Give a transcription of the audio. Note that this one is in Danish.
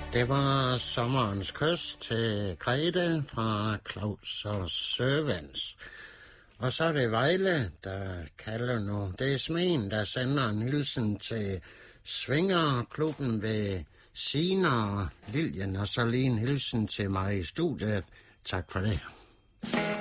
Det var sommerens kys til Grete fra Claus og Servants. Og så er det Vejle, der kalder nu. Det er Smeden, der sender en hilsen til Svingerklubben ved Sina og Liljen. Og så lige en hilsen til mig i studiet. Tak for det.